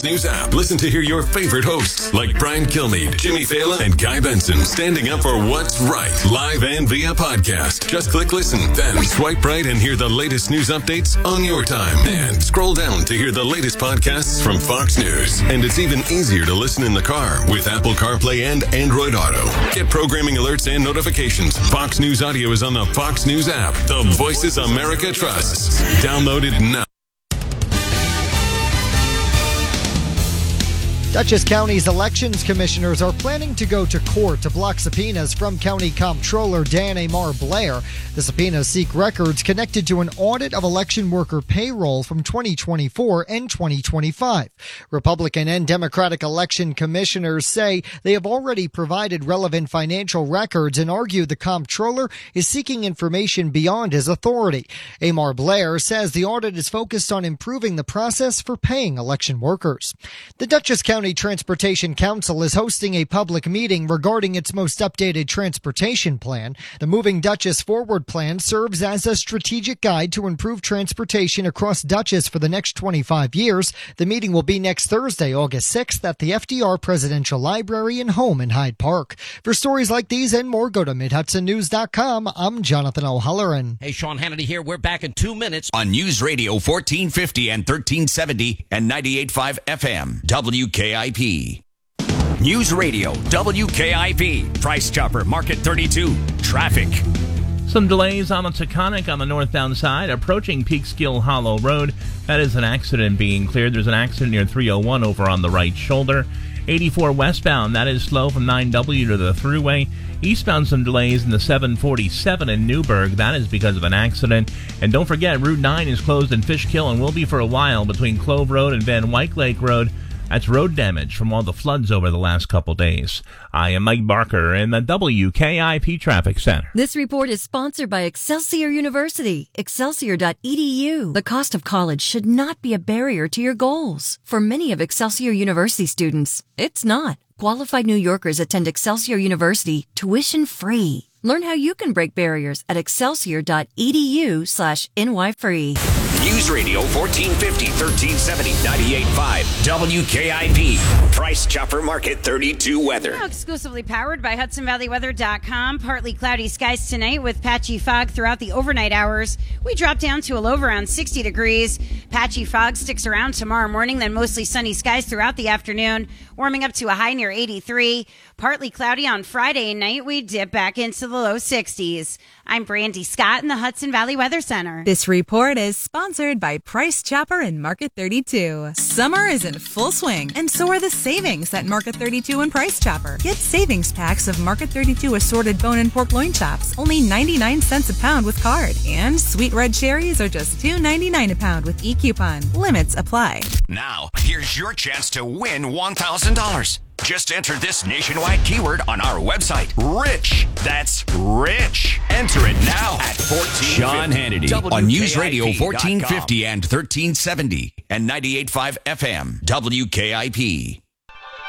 News app. Listen to hear your favorite hosts like Brian Kilmeade, Jimmy Fallon, and Guy Benson standing up for what's right, live and via podcast. Just click listen, then swipe right and hear the latest news updates on your time. And scroll down to hear the latest podcasts from Fox News. And it's even easier to listen in the car with Apple CarPlay and Android Auto. Get programming alerts and notifications. Fox News Audio is on the Fox News app. The Voices America trusts. Download it now. Dutchess County's elections commissioners are planning to go to court to block subpoenas from County Comptroller Dan Amar Blair. The subpoenas seek records connected to an audit of election worker payroll from 2024 and 2025. Republican and Democratic election commissioners say they have already provided relevant financial records and argue the comptroller is seeking information beyond his authority. Amar Blair says the audit is focused on improving the process for paying election workers. The Dutchess County Transportation Council is hosting a public meeting regarding its most updated transportation plan. The Moving Dutchess Forward plan serves as a strategic guide to improve transportation across Dutchess for the next 25 years. The meeting will be next Thursday, August 6th at the FDR Presidential Library and Home in Hyde Park. For stories like these and more, go to MidHudsonNews.com. I'm Jonathan O'Halloran. Hey, Sean Hannity here. We're back in 2 minutes on News Radio 1450 and 1370 and 98.5 FM. WKIP. News Radio, WKIP. Price Chopper, Market 32. Traffic. Some delays on the Taconic on the northbound side, approaching Peekskill Hollow Road. That is an accident being cleared. There's an accident near 301 over on the right shoulder. 84 westbound, that is slow from 9W to the Thruway. Eastbound, some delays in the 747 in Newburgh. That is because of an accident. And don't forget, Route 9 is closed in Fishkill and will be for a while between Clove Road and Van Wyck Lake Road. That's road damage from all the floods over the last couple days. I am Mike Barker in the WKIP Traffic Center. This report is sponsored by Excelsior University, excelsior.edu. The cost of college should not be a barrier to your goals. For many of Excelsior University students, it's not. Qualified New Yorkers attend Excelsior University tuition free. Learn how you can break barriers at excelsior.edu/NYFree. News Radio 1450, 1370, 98.5 WKIP. Price Chopper Market 32 weather. Now exclusively powered by HudsonValleyWeather.com. Partly cloudy skies tonight with patchy fog throughout the overnight hours. We drop down to a low of around 60 degrees. Patchy fog sticks around tomorrow morning, then mostly sunny skies throughout the afternoon, warming up to a high near 83. Partly cloudy on Friday night. We dip back into the low 60s. I'm Brandy Scott in the Hudson Valley Weather Center. This report is sponsored by Price Chopper and Market 32. Summer is in full swing, and so are the savings at Market 32 and Price Chopper. Get savings packs of Market 32 assorted bone and pork loin chops, only 99 cents a pound with card. And sweet red cherries are just $2.99 a pound with e-coupon. Limits apply. Now, here's your chance to win $1,000. Just enter this nationwide keyword on our website. Rich. That's rich. Enter it now at 1450. Sean Hannity on News Radio 1450 and 1370 and 98.5 FM. WKIP.